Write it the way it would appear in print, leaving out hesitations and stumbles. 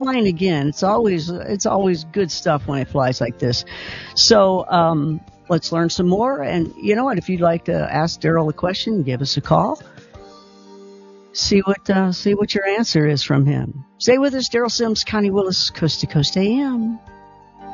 flying again. It's always good stuff when it flies like this. So let's learn some more. And you know what? If you'd like to ask Daryl a question, give us a call. See what your answer is from him. Stay with us, Daryl Sims, Connie Willis, Coast to Coast AM.